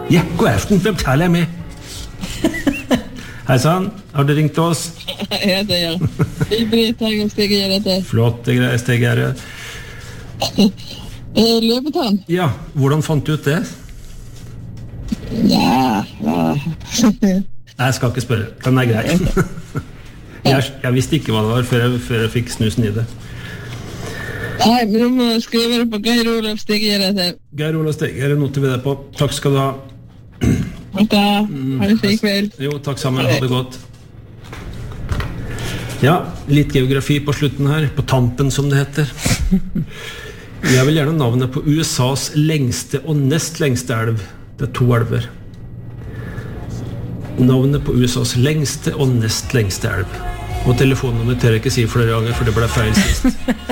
Ja, god aften, hvem taler jeg med? Hei sann, har du ringt oss? Ja, det gjør jeg. Det er Britt her, jeg skal gjøre dette. Flotte greier, Stegere. Løpetann? Ja, hvordan fant du ut det? Ja. Jeg skal ikke spørre, den er grei. Jeg visste ikke hva det var før jeg fikk snusen i det. Nei, men du må skrive det på Geir Olav Stegere. Geir Olav Stegere, noter vi det på. Takk skal du ha. Da, ha det fint kveld. Jo, takk sammen, ha det godt. Ja, litt geografi på slutten her, på tampen som det heter. Jeg vil gjerne navnet på USAs lengste og nest lengste elv. Det er 2 elver. Navnet på USAs lengste og nest lengste elv. Og telefonnummer tør jeg ikke si flere ganger, for det ble feil sist.